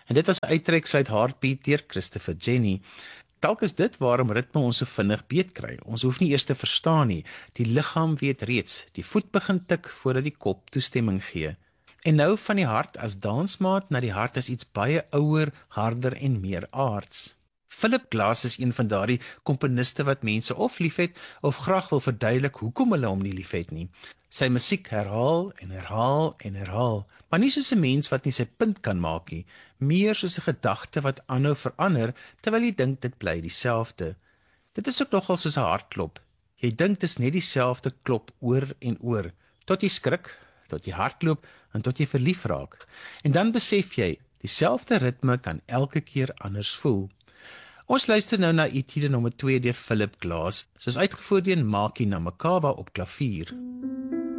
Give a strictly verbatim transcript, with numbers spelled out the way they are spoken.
En dit was 'n uittreksel uit Heartbeat deur Christopher Jenny. Dalk is dit waarom ritme ons so vinnig beet kry. Ons hoef nie eers te verstaan nie. Die liggaam weet reeds. Die voet begin tik voordat die kop toestemming gee. En nou van die hart as dansmaat na die hart as iets baie ouer, harder en meer aards. Philip Glass is een van daardie komponiste wat mense of liefhet of graag wil verduidelik hoekom hulle hom nie liefhet nie. Sy musiek herhaal en herhaal en herhaal, maar nie soos 'n mens wat nie sy punt kan maak nie, meer soos 'n gedagte wat aanhou verander terwyl jy dink dit bly dieselfde. Dit is ook nogal soos 'n hartklop. Jy dink dit is net dieselfde klop oor en oor, tot jy skrik, tot jy hardloop en tot jy verlief raak. En dan besef jy, dieselfde ritme kan elke keer anders voel. Ons luister nou na Etude nommer twee deur Philip Glass, soos uitgevoer deur Maki Namakawa op klavier.